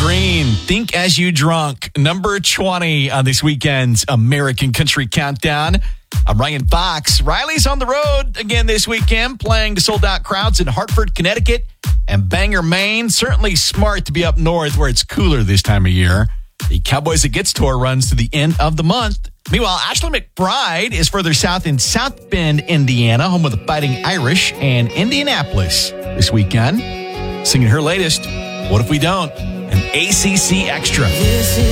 Green, Think As You Drunk, number 20 on this weekend's American Country Countdown. I'm Ryan Fox. Riley's on the road again this weekend, playing to sold-out crowds in Hartford, Connecticut, and Bangor, Maine. Certainly smart to be up north where it's cooler this time of year. The Cowboys That Gets tour runs to the end of the month. Meanwhile, Ashley McBryde is further south in South Bend, Indiana, home of the Fighting Irish, and Indianapolis this weekend, singing her latest, What If We Don't, an ACC Extra.